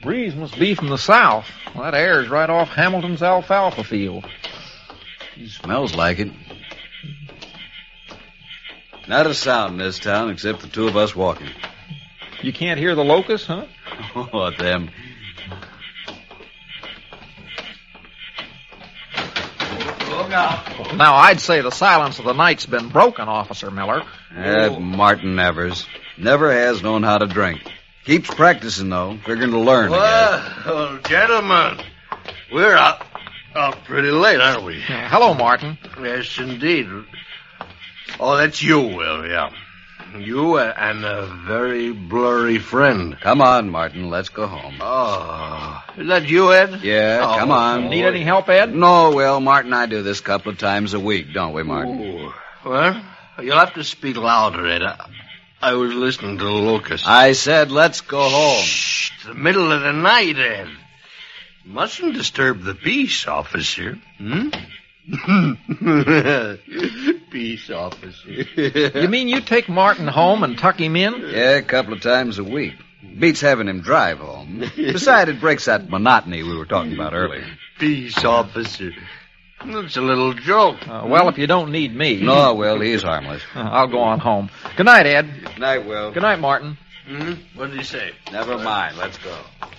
Breeze must be from the south. Well, that air's right off Hamilton's alfalfa field. It smells like it. Not a sound in this town except the two of us walking. You can't hear the locusts, huh? What, them? Look out. Now, I'd say the silence of the night's been broken, Officer Miller. That Martin Evers never has known how to drink. Keeps practicing, though, figuring to learn. Well, gentlemen, we're out pretty late, aren't we? Yeah, hello, Martin. Yes, indeed. Oh, that's you, Will, yeah. You and a very blurry friend. Come on, Martin, let's go home. Oh, is that you, Ed? Yeah, come on. Need any help, Ed? No, Will, Martin and I do this a couple of times a week, don't we, Martin? Ooh. Well, you'll have to speak louder, Ed. I was listening to the locusts. I said let's go home. Shh, it's the middle of the night, Ed. You mustn't disturb the peace, officer. Peace, officer. You mean you take Martin home and tuck him in? Yeah, a couple of times a week. Beats having him drive home. Besides, it breaks that monotony we were talking about earlier. Peace, officer. It's a little joke. Well, if you don't need me. No, Will, he's harmless. I'll go on home. Good night, Ed. Good night, Will. Good night, Martin. What did he say? Never mind, let's go.